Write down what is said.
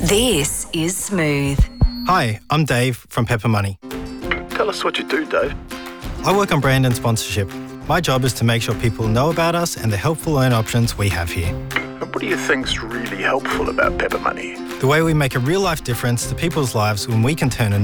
This is Smooth. Hi, I'm Dave from Pepper Money. Tell us what you do, Dave. I work on brand and sponsorship. My job is to make sure people know about us and the helpful loan options we have here. And what do you think's really helpful about Pepper Money? The way we make a real-life difference to people's lives when we can turn a